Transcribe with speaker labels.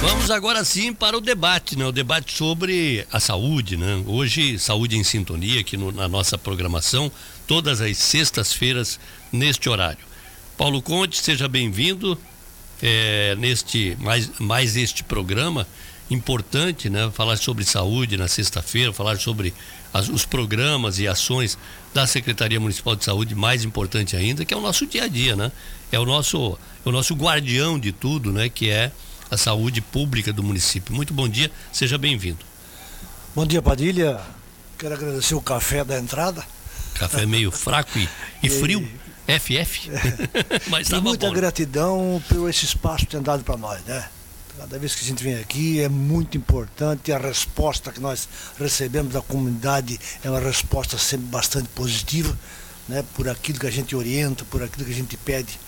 Speaker 1: Vamos agora sim para o debate, né? O debate sobre a saúde, né? Hoje, Saúde em Sintonia aqui na nossa programação, todas as sextas-feiras neste horário. Paulo Conte, seja bem-vindo neste mais este programa importante, né? Falar sobre saúde na sexta-feira, falar sobre os programas e ações da Secretaria Municipal de Saúde, mais importante ainda, que é o nosso dia a dia, né? É o nosso guardião de tudo, né? Que é a saúde pública do município. Muito bom dia, seja bem-vindo.
Speaker 2: Bom dia, Padilha. Quero agradecer o café da entrada.
Speaker 1: Café meio fraco e frio, FF. Mas
Speaker 2: e muita gratidão por esse espaço que tem dado para nós, né? Cada vez que a gente vem aqui é muito importante, a resposta que nós recebemos da comunidade é uma resposta sempre bastante positiva, né? Por aquilo que a gente orienta, por aquilo que a gente pede